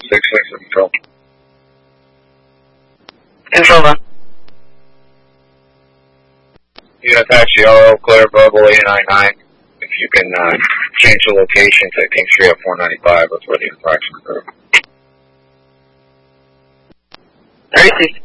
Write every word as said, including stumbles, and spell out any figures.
six six control. Control one. U S taxi all clear, Bravo eight nine nine. If you can uh, change the location to King Street at four ninety-five, that's where the infraction occurred. thirty-six.